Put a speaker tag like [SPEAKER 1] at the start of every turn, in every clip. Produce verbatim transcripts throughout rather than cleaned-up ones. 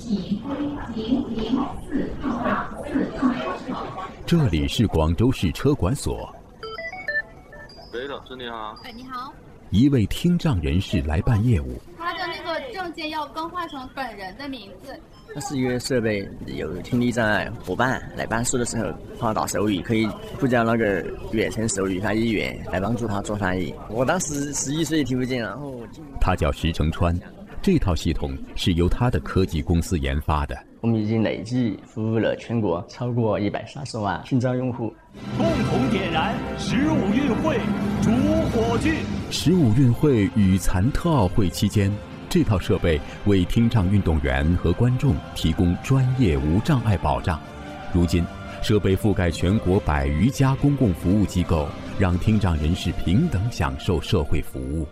[SPEAKER 1] 这里是广州市车管所。
[SPEAKER 2] 喂，老师你好。
[SPEAKER 3] 哎，你好。
[SPEAKER 1] 一位听障人士来办业务。
[SPEAKER 3] 他的那个证件要更换成本人的名字。
[SPEAKER 4] 它是一个设备，有听力障碍伙伴来办事的时候，他打手语可以呼叫那个远程手语翻译员来帮助他做翻译。我当时十一岁听不见，然后
[SPEAKER 1] 他叫石成川，这套系统是由他的科技公司研发的。
[SPEAKER 4] 我们已经累计服务了全国超过一百三十万听障用户。
[SPEAKER 5] 共同点燃十五运会主火炬。
[SPEAKER 1] 十五运会与残特奥会期间，这套设备为听障运动员和观众提供专业无障碍保障。如今，设备覆盖全国百余家公共服务机构，让听障人士平等享受社会服务。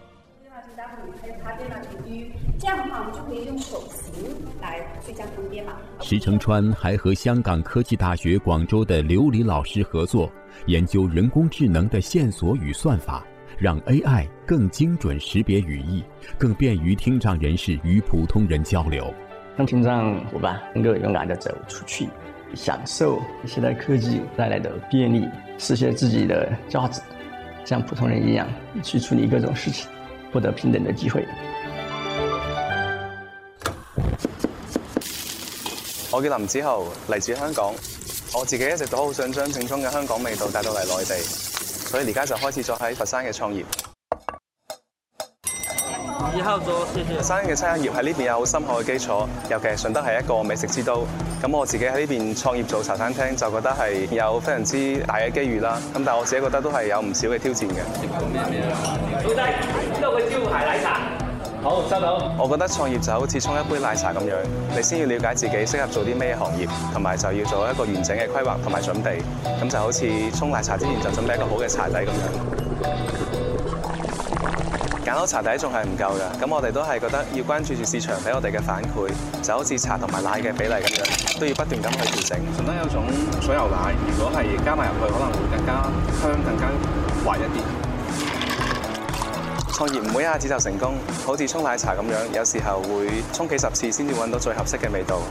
[SPEAKER 6] 这样的话，我们就可以用手型来去将它们编码。
[SPEAKER 1] 石成川还和香港科技大学广州的刘黎老师合作，研究人工智能的线索与算法，让 A I 更精准识别语义，更便于听障人士与普通人交流。
[SPEAKER 4] 让听障伙伴能够勇敢地走出去，享受现代科技带来的便利，实现自己的价值，像普通人一样去处理各种事情，获得平等的机会。
[SPEAKER 7] 我叫林子豪，嚟自香港。我自己一直都好想將正宗嘅香港味道帶到嚟內地，所以而家就開始咗喺佛山嘅創業。
[SPEAKER 2] 一號桌，謝謝。
[SPEAKER 7] 佛山嘅餐飲業喺呢邊有好深厚嘅基礎，尤其係順德係一個美食之都。咁我自己喺呢邊創業做茶餐廳，就覺得係有非常之大嘅機遇啦。咁但係我自己覺得都係有唔少嘅挑戰嘅。
[SPEAKER 5] 老細，呢度嘅招牌奶茶。好，收到。
[SPEAKER 7] 我覺得創業就好似沖一杯奶茶咁樣，你先要了解自己適合做啲咩行業，同埋就要做一個完整嘅規劃同埋準備。咁就好似沖奶茶之前就準備一個好嘅茶底咁樣。揀好茶底仲係唔夠㗎，咁我哋都係覺得要關注住市場俾我哋嘅反饋，就好似茶同埋奶嘅比例咁樣，都要不斷咁去調整。順德有種水牛奶，如果係加埋入去，可能會更加香、更加滑一啲。創業唔會一下子就成功，好似沖奶茶咁樣，有時候會沖幾十次先至揾到最合適嘅味道。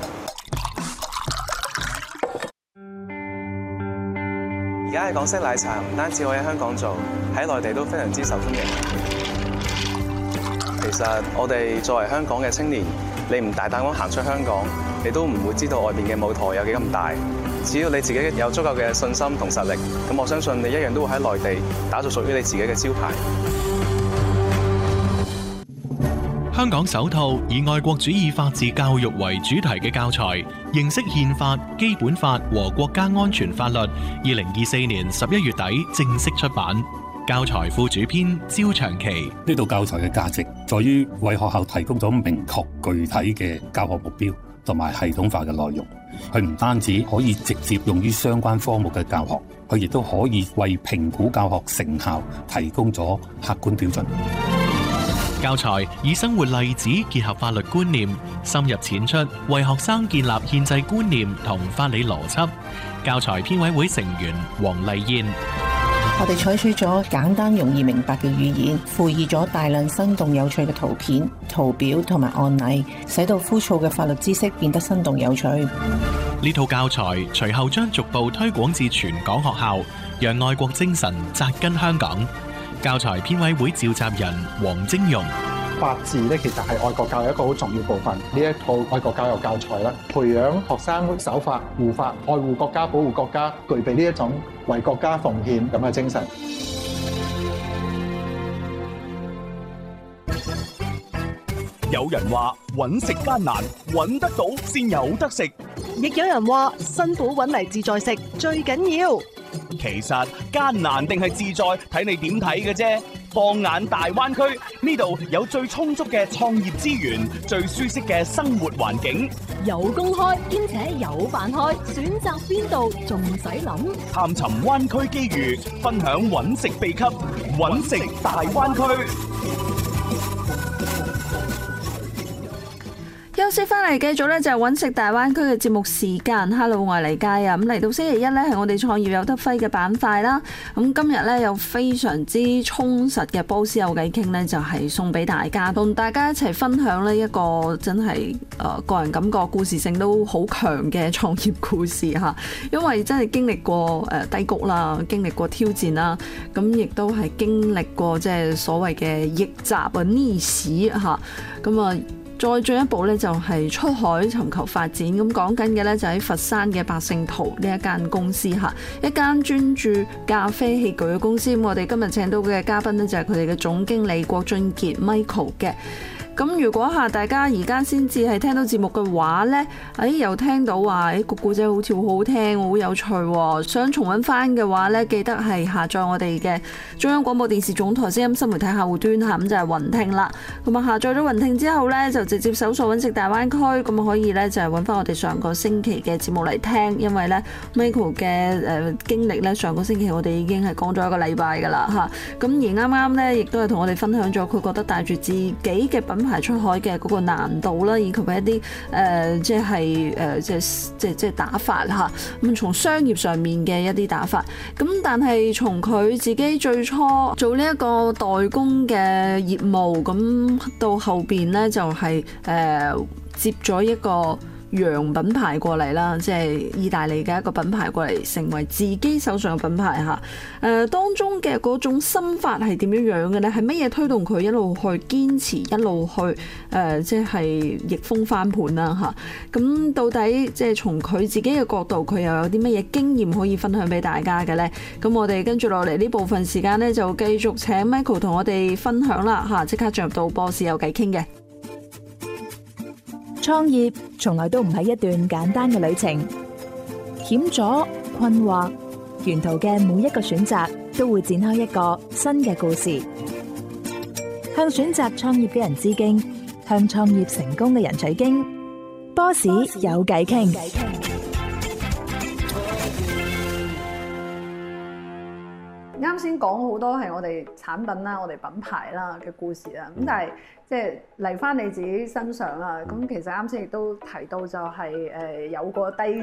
[SPEAKER 7] 而家嘅港式奶茶唔單止可以喺香港做，喺內地都非常之受歡迎。其實我哋作為香港嘅青年，你唔大膽咁行出香港，你都唔會知道外邊嘅舞台有幾咁大。只要你自己有足夠嘅信心同實力，咁我相信你一樣都會喺內地打造屬於你自己嘅招牌。
[SPEAKER 8] 香港首套以愛國主義法治教育為主題嘅教材《認識憲法、基本法和國家安全法律》，二零二四年十一月底正式出版。教材副主編焦長期。
[SPEAKER 9] 呢套教材嘅價值在於為學校提供咗明確具體嘅教學目標同埋系統化嘅內容。佢唔單止可以直接用於相關科目嘅教學，佢亦都可以為評估教學成效提供咗客觀標準。
[SPEAKER 8] 教材以生活例子結合法律觀念，深入淺出，為學生建立憲制觀念同法理邏輯。教材編委會成員黃麗燕。
[SPEAKER 10] 我哋採取咗簡單容易明白嘅語言，附以咗大量生動有趣嘅圖片、圖表同埋案例，使到枯燥嘅法律知識變得生動有趣。
[SPEAKER 8] 呢套教材隨後將逐步推廣至全港學校，讓愛國精神扎根香港。教材編委會召集人黃晶容。
[SPEAKER 11] 法治咧，其實係愛國教育一個好重要部分。呢一套愛國教育教材咧，培養學生守法、護法、愛護國家、保護國家，具備呢一種為國家奉獻咁嘅精神。
[SPEAKER 5] 有人話揾食艱難，揾得到先有得食；
[SPEAKER 12] 亦有人話辛苦揾嚟自在食最緊要。
[SPEAKER 5] 其實艱難定係自在，睇你點睇嘅啫。放眼大灣區，呢度有最充足嘅創業資源，最舒適嘅生活環境，
[SPEAKER 12] 有公開兼且有辦開，選擇邊度仲唔使諗。
[SPEAKER 5] 探尋灣區機遇，分享揾食秘笈，揾食大灣區。
[SPEAKER 13] 休息翻嚟，繼續咧就係揾食大灣區嘅節目時間。Hello， 我係黎佳啊。咁嚟到星期一咧，係我哋創業有得揮嘅板塊啦。咁今日咧有非常之充實嘅波斯有偈傾咧，就係送俾大家，同大家一齊分享呢一個真係誒個人感覺故事性都好強嘅創業故事嚇。因為真係經歷過誒低谷啦，經歷過挑戰啦，咁亦都係經歷過即係所謂嘅逆襲啊逆市嚇。咁啊〜再進一步咧，就係出海尋求發展。咁講緊嘅咧，就喺佛山嘅百勝圖呢一間公司嚇，一間專注咖啡器具嘅公司。咁我哋今日請到嘅嘉賓呢，就係佢哋嘅總經理郭俊傑 Michael 嘅。咁如果嚇大家而家先至係聽到節目嘅話呢，誒又聽到話誒個故仔好似好好聽，好有趣喎。想重溫翻嘅話呢，記得係下載我哋嘅中央廣播電視總台聲音新媒體客戶端嚇，咁就係雲聽啦。咁啊下載咗雲聽之後呢，就直接搜索揾食大灣區，咁可以呢，就係揾翻我哋上個星期嘅節目嚟聽，因為呢 Michael 嘅誒經歷呢，上個星期我哋已經係講咗一個禮拜㗎啦嚇。咁而啱啱呢，亦都係同我哋分享咗佢覺得帶住自己嘅品牌出海嘅嗰個難度啦，以及係一啲誒、呃、即係誒、呃、即係即係即係打法嚇。咁從商業上面嘅一啲打法，咁但係從佢自己最初做呢一個代工嘅業務，咁到後邊咧就係、是、誒、呃、接咗一個洋品牌過嚟啦，即係意大利嘅一個品牌過嚟，成為自己手上嘅品牌嚇。誒、呃、當中嘅嗰種心法係點樣樣嘅咧？係乜嘢推動佢一路去堅持，一路去誒、呃、即係逆風翻盤啦嚇。咁到底即係從佢自己嘅角度，佢又有啲乜嘢經驗可以分享俾大家嘅咧？咁我哋跟住落嚟呢部分時間咧，就繼續請 Michael 同我哋分享啦嚇。即刻進入到波斯有偈傾嘅。
[SPEAKER 12] 創業從來都唔係一段簡單嘅旅程，險阻、困惑，沿途嘅每一個選擇都會展開一個新嘅故事。向選擇創業嘅人致敬，向創業成功嘅人取經。波士有偈傾。
[SPEAKER 13] 啱先講好多係我哋產品啦、我哋品牌啦嘅故事啦，咁但係即係嚟翻你自己身上啦，咁其實啱先亦都提到就係誒有個低